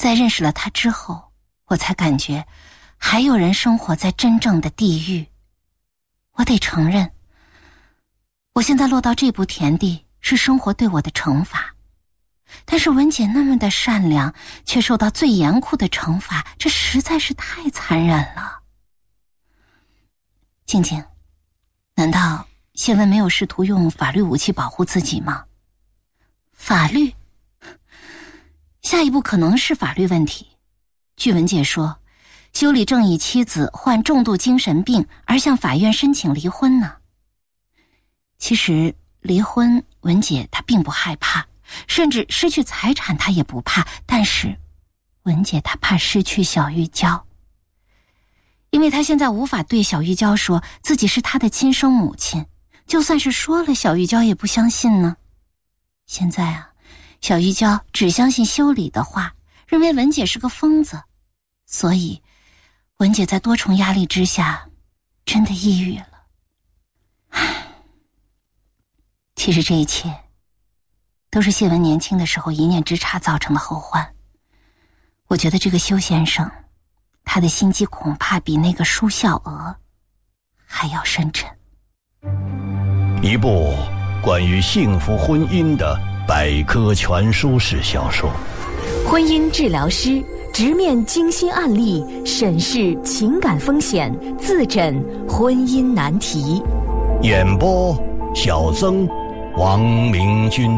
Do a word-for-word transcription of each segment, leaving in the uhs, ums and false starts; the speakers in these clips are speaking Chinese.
在认识了他之后，我才感觉还有人生活在真正的地狱。我得承认，我现在落到这步田地是生活对我的惩罚，但是文姐那么的善良，却受到最严酷的惩罚，这实在是太残忍了。静静，难道谢文没有试图用法律武器保护自己吗？法律？下一步可能是法律问题。据文姐说，修理正义妻子患重度精神病而向法院申请离婚呢。其实离婚，文姐她并不害怕，甚至失去财产她也不怕，但是文姐她怕失去小玉娇，因为她现在无法对小玉娇说自己是她的亲生母亲，就算是说了，小玉娇也不相信呢。现在啊，小玉娇只相信修理的话，认为文姐是个疯子，所以文姐在多重压力之下真的抑郁了。唉，其实这一切都是谢文年轻的时候一念之差造成的后患。我觉得这个修先生，他的心机恐怕比那个舒孝娥还要深沉。 一部关于幸福婚姻的百科全书式小说， 婚姻治疗师直面精心案例，审视情感风险，自诊婚姻难题。 演播小曾、王明君。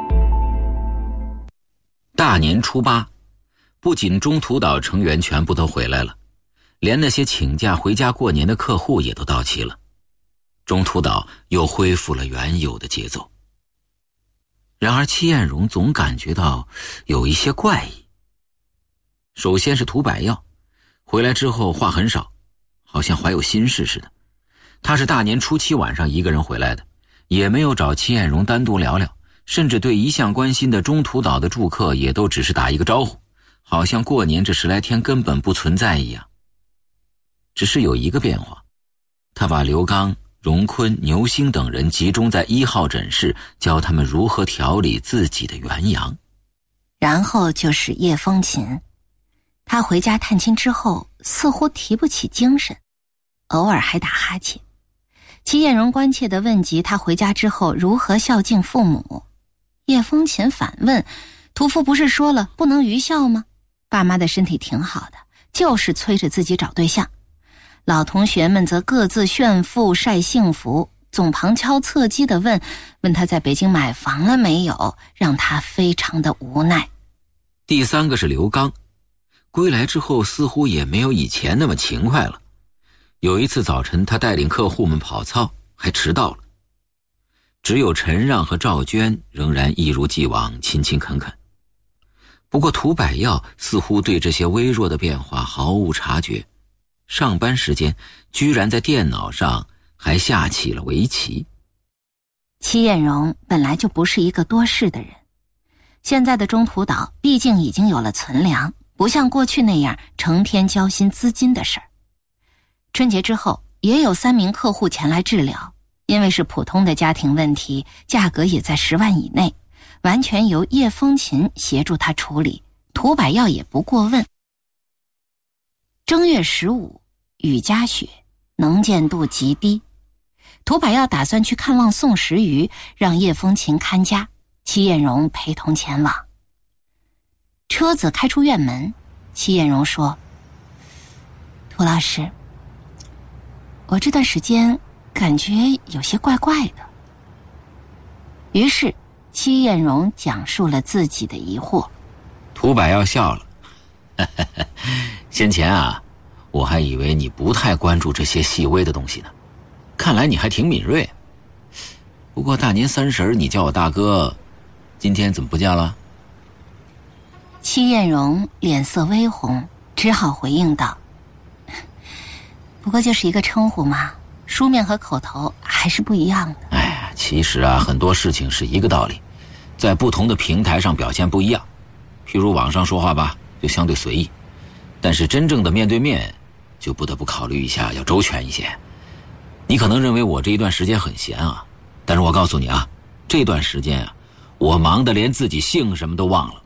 大年初八，不仅中途岛成员全部都回来了，连那些请假回家过年的客户也都到齐了。中途岛又恢复了原有的节奏。然而戚艳荣总感觉到有一些怪异。首先是涂百耀，回来之后话很少，好像怀有心事似的。他是大年初七晚上一个人回来的，也没有找戚艳荣单独聊聊，甚至对一向关心的中途岛的住客也都只是打一个招呼，好像过年这十来天根本不存在一样。只是有一个变化，他把刘刚、荣坤、牛星等人集中在一号诊室，教他们如何调理自己的元阳。 然后就是叶风琴，他回家探亲之后似乎提不起精神，偶尔还打哈欠。戚艳荣关切地问及他回家之后如何孝敬父母，叶风琴反问，屠夫不是说了不能愚孝吗？爸妈的身体挺好的，就是催着自己找对象。老同学们则各自炫富晒幸福，总旁敲侧击地问问他在北京买房了没有，让他非常的无奈。 第三个是刘刚，归来之后似乎也没有以前那么勤快了。有一次早晨他带领客户们跑操，还迟到了。只有陈让和赵娟仍然一如既往勤勤恳恳。不过涂百耀似乎对这些微弱的变化毫无察觉，上班时间居然在电脑上还下起了围棋。 戚艳荣本来就不是一个多事的人，现在的中途岛毕竟已经有了存粮，不像过去那样成天交心资金的事儿。春节之后也有三名客户前来治疗，因为是普通的家庭问题，价格也在十万以内，完全由叶风琴协助他处理，涂百耀也不过问。正月十五，雨夹雪，能见度极低。涂百耀打算去看望宋时瑜，让叶风琴看家，戚艳荣陪同前往。车子开出院门，戚艳荣说：“涂老师，我这段时间感觉有些怪怪的。”于是戚艳荣讲述了自己的疑惑。 涂百耀笑了，先前啊，我还以为你不太关注这些细微的东西呢，看来你还挺敏锐。不过大年三十你叫我大哥，今天怎么不叫了？ 戚艳荣脸色微红，只好回应道：“不过就是一个称呼嘛，书面和口头还是不一样的。” 哎呀，其实啊，很多事情是一个道理，在不同的平台上表现不一样。譬如网上说话吧，就相对随意，但是真正的面对面，就不得不考虑一下，要周全一些。你可能认为我这一段时间很闲啊，但是我告诉你啊，这段时间啊，我忙得连自己姓什么都忘了。